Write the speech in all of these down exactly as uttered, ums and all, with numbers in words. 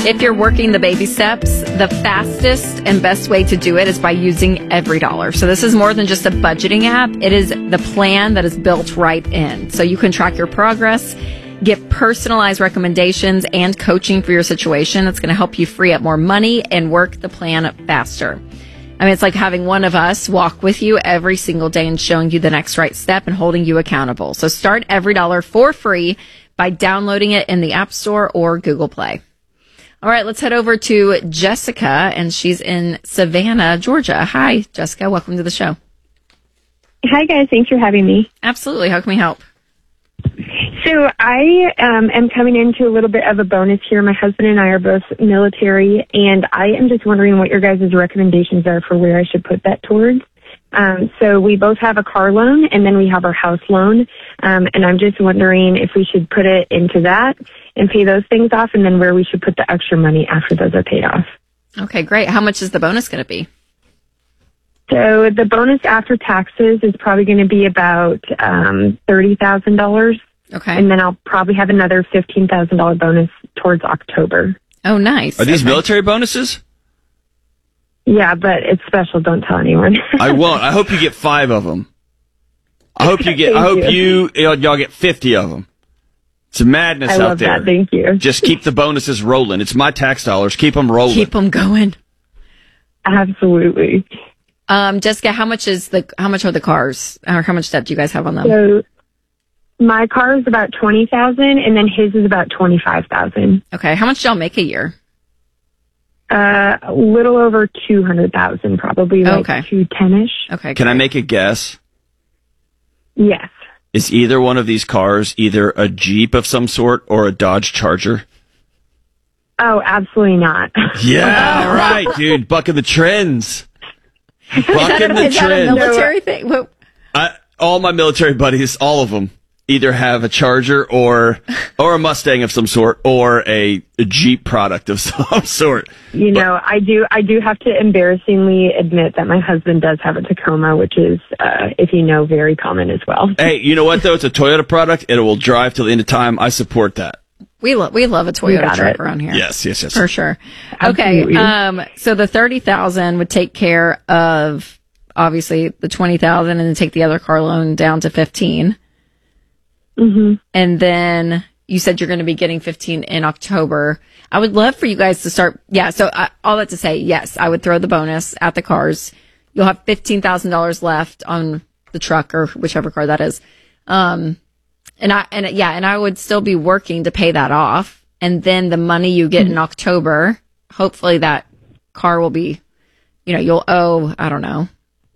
If you're working the baby steps, the fastest and best way to do it is by using EveryDollar. So this is more than just a budgeting app. It is the plan that is built right in. So you can track your progress, get personalized recommendations and coaching for your situation. That's going to help you free up more money and work the plan faster. I mean, it's like having one of us walk with you every single day and showing you the next right step and holding you accountable. So start EveryDollar for free by downloading it in the App Store or Google Play. All right, let's head over to Jessica, and she's in Savannah, Georgia. Hi, Jessica. Welcome to the show. Hi, guys. Thanks for having me. Absolutely. How can we help? So I um, am coming into a little bit of a bonus here. My husband and I are both military, and I am just wondering what your guys' recommendations are for where I should put that towards. Um, so we both have a car loan, and then we have our house loan, um, and I'm just wondering if we should put it into that and pay those things off, and then where we should put the extra money after those are paid off. Okay, great. How much is the bonus going to be? So the bonus after taxes is probably going to be about um, thirty thousand dollars. Okay. And then I'll probably have another fifteen thousand dollars bonus towards October. Oh, nice. Are these okay. military bonuses? Yeah, but it's special. Don't tell anyone. I won't. I hope you get five of them. I hope you get. I hope you. you y'all get fifty of them. It's madness I out love there. That. Thank you. Just keep the bonuses rolling. It's my tax dollars. Keep them rolling. Keep them going. Absolutely. Um, Jessica, how much is the? How much are the cars? Or how much debt do you guys have on them? So my car is about twenty thousand, and then his is about twenty five thousand. Okay. How much do y'all make a year? Uh, a little over two hundred thousand, probably like okay. two ten ish. Okay. Can great. I make a guess? Yes. Is either one of these cars either a Jeep of some sort or a Dodge Charger? Oh, absolutely not. Yeah, right, dude. Bucking the trends. Bucking Is that a, the is that a trends. military thing? What? I, all my military buddies, all of them, either have a Charger or or a Mustang of some sort or a, a Jeep product of some sort. You know, but, I do I do have to embarrassingly admit that my husband does have a Tacoma, which is, uh, if you know, very common as well. Hey, you know what, though? It's a Toyota product. It will drive till the end of time. I support that. We love we love a Toyota truck it. around here. Yes, yes, yes. For sure. Absolutely. Okay. Um, so the thirty thousand would take care of obviously the twenty thousand and then take the other car loan down to fifteen. Mm-hmm. And then you said you're going to be getting fifteen in October. I would love for you guys to start. Yeah. So I, all that to say, yes, I would throw the bonus at the cars. You'll have fifteen thousand dollars left on the truck or whichever car that is. Um, and I, and yeah, and I would still be working to pay that off. And then the money you get mm-hmm. in October, hopefully that car will be, you know, you'll owe, I don't know,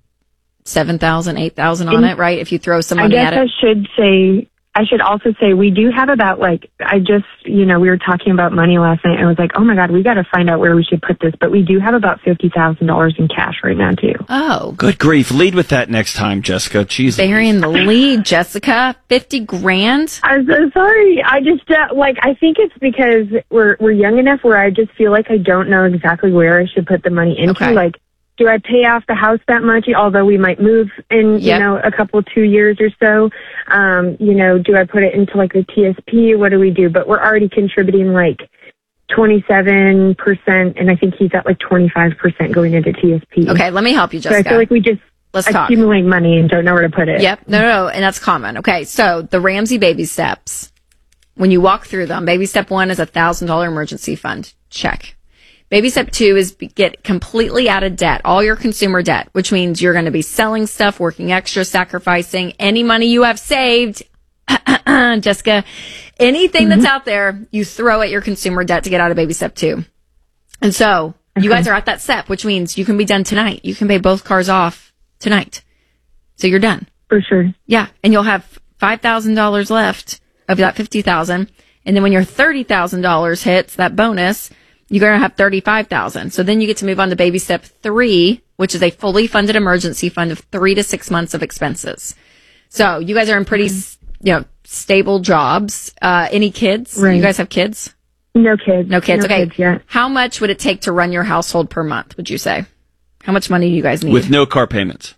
seven thousand, eight thousand on it, right? If you throw some money at it. I guess I should say, I should also say we do have about like, I just, you know, we were talking about money last night and I was like, oh my God, we got to find out where we should put this. But we do have about fifty thousand dollars in cash right now too. Oh. Good grief. Lead with that next time, Jessica. Jeez. Burying the lead, Jessica. fifty grand? I'm so sorry. I just, uh, like, I think it's because we're, we're young enough where I just feel like I don't know exactly where I should put the money into. Okay. Like, do I pay off the house that much, although we might move in, Yep. you know, a couple, two years or so? Um, you know, do I put it into like the T S P? What do we do? But we're already contributing like twenty-seven percent, and I think he's at like twenty-five percent going into T S P. Okay, let me help you, Jessica. So I feel like we just Let's talk. accumulate money and don't know where to put it. Yep. No, no, no. And that's common. Okay. So the Ramsey baby steps, when you walk through them, baby step one is a thousand dollar emergency fund. Check. Baby step two is be- get completely out of debt, all your consumer debt, which means you're going to be selling stuff, working extra, sacrificing any money you have saved. Jessica, anything mm-hmm. that's out there, you throw at your consumer debt to get out of baby step two. And so okay. you guys are at that step, which means you can be done tonight. You can pay both cars off tonight. So you're done. For sure. Yeah. And you'll have five thousand dollars left of that fifty thousand dollars. And then when your thirty thousand dollars hits, that bonus, you're going to have thirty-five thousand dollars. So then you get to move on to baby step three, which is a fully funded emergency fund of three to six months of expenses. So you guys are in pretty, mm-hmm. you know, stable jobs. Uh, any kids? Right. You guys have kids? No kids. No kids. No okay. Kids yet. How much would it take to run your household per month, would you say? How much money do you guys need? With no car payments.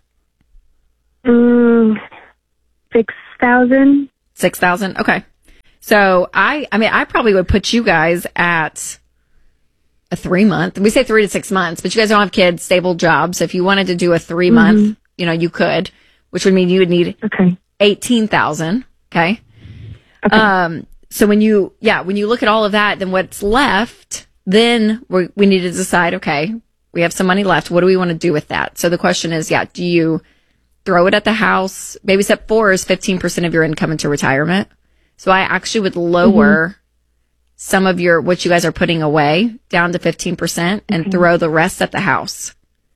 Mm, six thousand. Six thousand. Okay. So I, I mean, I probably would put you guys at a three month, we say three to six months, but you guys don't have kids, stable jobs. So if you wanted to do a three month, mm-hmm. you know, you could, which would mean you would need okay. eighteen thousand. Okay. okay. Um, so when you, yeah, when you look at all of that, then what's left, then we we need to decide, okay, we have some money left. What do we want to do with that? So the question is, yeah, do you throw it at the house? Baby step four is fifteen percent of your income into retirement. So I actually would lower mm-hmm. some of your, what you guys are putting away down to fifteen percent and okay. throw the rest at the house.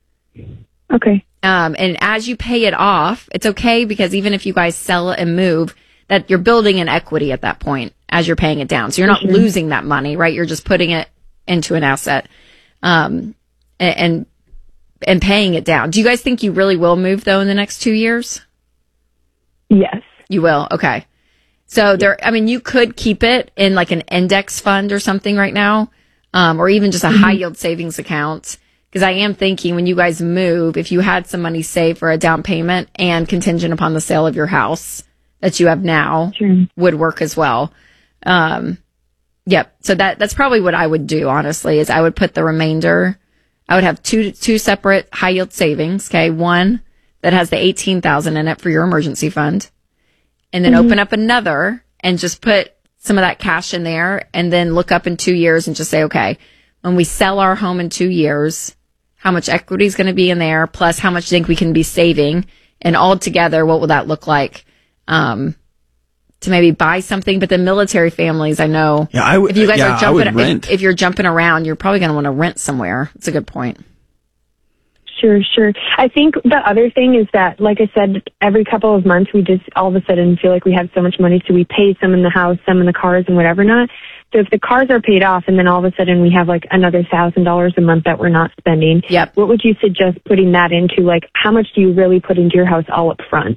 Okay. Um, and as you pay it off, it's okay because even if you guys sell it and move, that you're building an equity at that point as you're paying it down. So you're not mm-hmm. losing that money, right? You're just putting it into an asset, um, and, and, and paying it down. Do you guys think you really will move though in the next two years? Yes. You will. Okay. So there, I mean, you could keep it in like an index fund or something right now, um, or even just a mm-hmm. high yield savings account. Because I am thinking when you guys move, if you had some money saved for a down payment and contingent upon the sale of your house that you have now sure. would work as well. Um, yep. So that, that's probably what I would do, honestly, is I would put the remainder, I would have two, two separate high yield savings. Okay. One that has the eighteen thousand in it for your emergency fund. And then mm-hmm. open up another and just put some of that cash in there and then look up in two years and just say, okay, when we sell our home in two years, how much equity is going to be in there, plus how much you think we can be saving, and all together, what will that look like um, to maybe buy something? But the military families, I know, yeah, I would, if you guys yeah, are jumping, rent. If, if you're jumping around, you're probably going to want to rent somewhere. It's a good point. Sure, sure. I think the other thing is that, like I said, every couple of months we just all of a sudden feel like we have so much money, so we pay some in the house, some in the cars, and whatever not. So if the cars are paid off and then all of a sudden we have like another thousand dollars a month that we're not spending, yep. what would you suggest putting that into? Like, how much do you really put into your house all up front?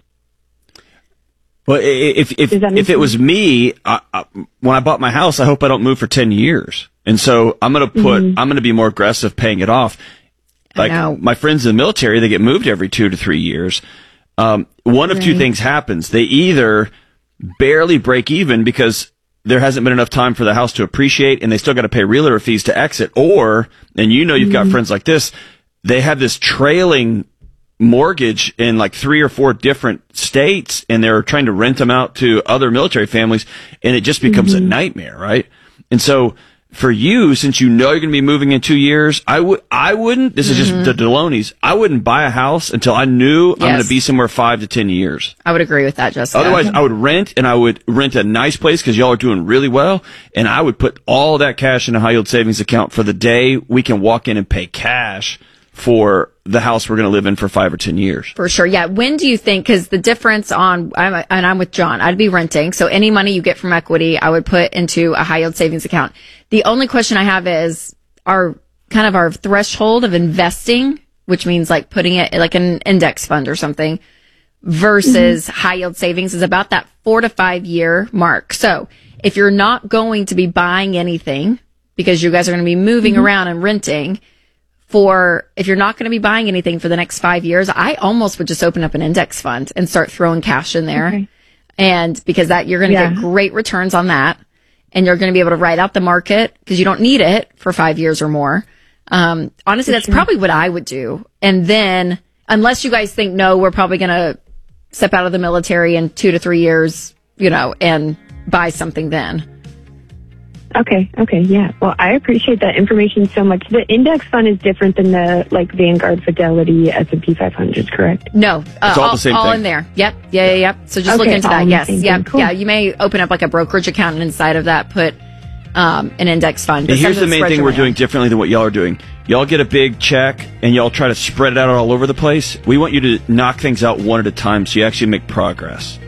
Well, if if if it sense? was me, I, I, when I bought my house, I hope I don't move for ten years, and so I'm going to put mm-hmm. I'm going to be more aggressive paying it off. Like my friends in the military, they get moved every two to three years. Um, one of right. two things happens: they either barely break even because there hasn't been enough time for the house to appreciate, and they still got to pay realtor fees to exit. Or, and you know, you've mm-hmm. got friends like this, they have this trailing mortgage in like three or four different states, and they're trying to rent them out to other military families, and it just becomes mm-hmm. a nightmare, right? And so, for you, since you know you're going to be moving in two years, I would, I wouldn't, this mm-hmm. is just the Delonys, I wouldn't buy a house until I knew yes. I'm going to be somewhere five to ten years. I would agree with that, Jessica. Otherwise, I would rent, and I would rent a nice place because y'all are doing really well, and I would put all that cash in a high yield savings account for the day we can walk in and pay cash for the house we're going to live in for five or ten years. For sure. Yeah. When do you think, because the difference on, I'm, and I'm with John, I'd be renting. So any money you get from equity, I would put into a high yield savings account. The only question I have is our kind of our threshold of investing, which means like putting it like an index fund or something versus mm-hmm. high yield savings is about that four to five year mark. So if you're not going to be buying anything because you guys are going to be moving mm-hmm. around and renting, for if you're not going to be buying anything for the next five years, I almost would just open up an index fund and start throwing cash in there. Okay. And because that you're going to yeah. get great returns on that, and you're going to be able to ride out the market because you don't need it for five years or more. Um, honestly, for that's sure. probably what I would do. And then unless you guys think, no, we're probably going to step out of the military in two to three years, you know, and buy something then. Okay. Okay. Yeah. Well, I appreciate that information so much. The index fund is different than the like Vanguard, Fidelity, S and P five hundred, correct? No, uh, it's all, all the same all thing. in there. Yep. Yeah. Yeah. Yep. So just okay, look into that. Yes. Yeah. Cool. Yeah. You may open up like a brokerage account, and inside of that put um, an index fund. And here's the main thing we're doing differently than what y'all are doing. Y'all get a big check, and y'all try to spread it out all over the place. We want you to knock things out one at a time, so you actually make progress.